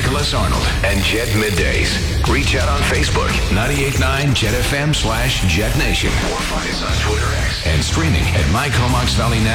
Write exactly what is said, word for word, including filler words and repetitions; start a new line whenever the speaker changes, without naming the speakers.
Nicholas Arnold and Jet Middays. Reach out on Facebook, ninety-eight point nine Jet F M slash Jet Nation. Or find us on Twitter X. And streaming at my comox valley net